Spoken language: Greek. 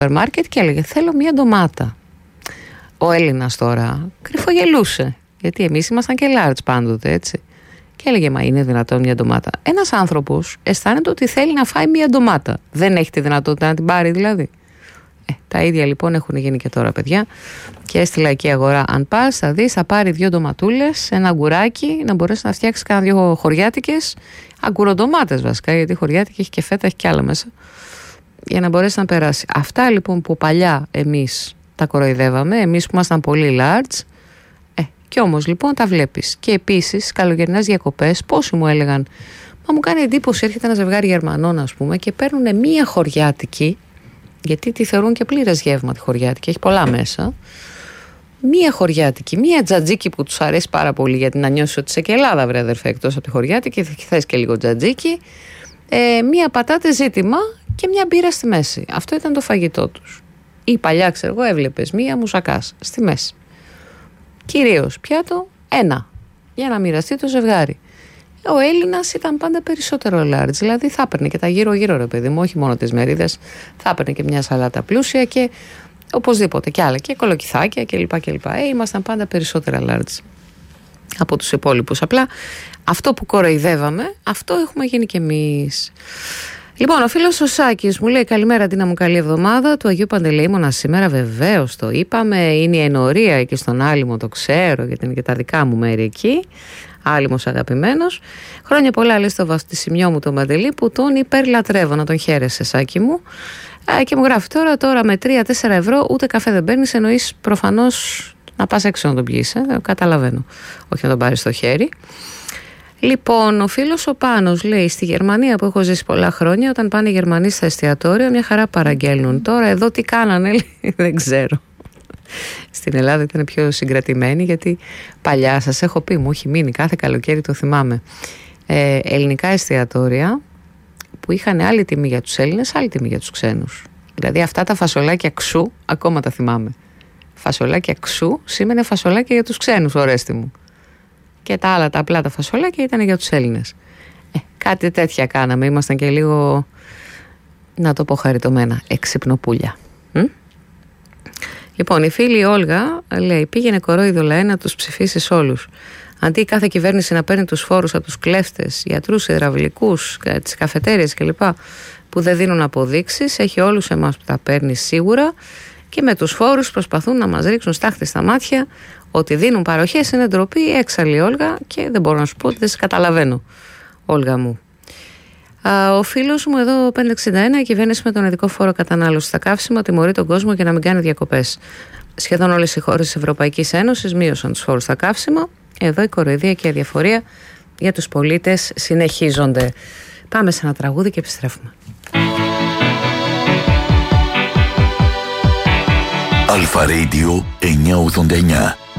μάρκετ και έλεγε θέλω μία ντομάτα. Ο Έλληνας τώρα κρυφογελούσε, γιατί εμείς ήμασταν και large πάντοτε, έτσι. Και έλεγε μα είναι δυνατόν μία ντομάτα? Ένας άνθρωπος αισθάνεται ότι θέλει να φάει μία ντομάτα. Δεν έχει τη δυνατότητα να την πάρει δηλαδή. Τα ίδια λοιπόν έχουν γίνει και τώρα, παιδιά. Και στη λαϊκή αγορά, αν πας, θα δεις, θα πάρει 2 ντοματούλες, ένα αγκουράκι, να μπορέσει να φτιάξει κάνα 2 χωριάτικες, αγκουροντομάτες βασικά, γιατί χωριάτικη έχει και φέτα, έχει και άλλα μέσα, για να μπορέσει να περάσει. Αυτά λοιπόν που παλιά εμείς τα κοροϊδεύαμε, εμείς που ήμασταν πολύ large, και όμως λοιπόν τα βλέπεις. Και επίσης, καλοκαιρινές διακοπές, πόσοι μου έλεγαν, μα μου κάνει εντύπωση, έρχεται ένα ζευγάρι Γερμανών, ας πούμε, και παίρνουν μία χωριάτικη. Γιατί τη θεωρούν και πλήρες γεύμα τη χωριάτικη, έχει πολλά μέσα. Μία χωριάτικη, μία τζατζίκι που τους αρέσει πάρα πολύ, γιατί να νιώσεις ότι είσαι και Ελλάδα, βρε αδερφέ, εκτός από τη χωριάτικη, θες και λίγο τζατζίκι. Μία πατάτε ζήτημα και μία μπύρα στη μέση. Αυτό ήταν το φαγητό τους. Ή παλιά, ξέρω εγώ, έβλεπες μία μουσακάς στη μέση. Κυρίως πιάτο, ένα, για να μοιραστεί το ζευγάρι. Ο Έλληνας ήταν πάντα περισσότερο large, δηλαδή θα έπαιρνε και τα γύρω-γύρω, ρε παιδί μου, όχι μόνο τις μερίδες, θα έπαιρνε και μια σαλάτα πλούσια και οπωσδήποτε κι άλλα, και κολοκυθάκια κλπ. Ήμασταν πάντα περισσότερα large από τους υπόλοιπους. Απλά αυτό που κοροϊδεύαμε, αυτό έχουμε γίνει κι εμείς. Λοιπόν, ο φίλος ο Σάκης μου λέει καλημέρα Τίνα μου, καλή εβδομάδα του Αγίου Παντελεήμωνα σήμερα, βεβαίως το είπαμε, είναι η ενορία εκεί στον Άλυμο, το ξέρω γιατί είναι και τα δικά μου μέρη εκεί. Άλυμος αγαπημένος. Χρόνια πολλά λέει στο βαφτισιμιό μου τον Παντελή που τον υπερλατρεύω, να τον χαίρεσαι Σάκη μου. Και μου γράφει τώρα με 3-4 ευρώ ούτε καφέ δεν παίρνεις, εννοείς προφανώς να πας έξω να τον πιείς, καταλαβαίνω, όχι να τον πάρεις στο χέρι. Λοιπόν, ο φίλος ο Πάνος λέει στη Γερμανία που έχω ζήσει πολλά χρόνια, όταν πάνε οι Γερμανοί στα εστιατόρια μια χαρά παραγγέλνουν. Τώρα εδώ τι κάνανε λέει, δεν ξέρω. Στην Ελλάδα ήταν πιο συγκρατημένοι, γιατί παλιά σας έχω πει, μου έχει μείνει κάθε καλοκαίρι, το θυμάμαι, ελληνικά εστιατόρια που είχαν άλλη τιμή για τους Έλληνες, άλλη τιμή για τους ξένους. Δηλαδή αυτά τα φασολάκια ξού, ακόμα τα θυμάμαι. Φασολάκια ξού σήμαινε φασολάκια για τους ξένους, ορέστη μου. Και τα άλλα τα απλά τα φασολάκια ήταν για τους Έλληνες. Κάτι τέτοια κάναμε, ήμασταν και λίγο, να το πω χαριτωμένα, εξυπνοπούλια. Λοιπόν, η φίλη Όλγα λέει πήγαινε κορόιδωλα να τους ψηφίσεις όλους. Αντί κάθε κυβέρνηση να παίρνει τους φόρους από τους κλέφτες, γιατρούς, υδραυλικούς, τις καφετέριες κλπ. Που δεν δίνουν αποδείξεις, έχει όλους εμάς που τα παίρνει σίγουρα και με τους φόρους προσπαθούν να μας ρίξουν στάχτη στα μάτια ότι δίνουν παροχές, είναι ντροπή. Έξαλλη Όλγα και δεν μπορώ να σου πω ότι δεν σε καταλαβαίνω, Όλγα μου. Ο φίλος μου εδώ 561, η κυβέρνηση με τον ειδικό φόρο κατανάλωση στα καύσιμα τιμωρεί τον κόσμο για να μην κάνει διακοπές. Σχεδόν όλες οι χώρες της Ευρωπαϊκής Ένωσης μείωσαν τους φόρους στα καύσιμα. Εδώ η κοροϊδία και η αδιαφορία για τους πολίτες συνεχίζονται. Πάμε σε ένα τραγούδι και επιστρέφουμε. Αλφα Radio 989.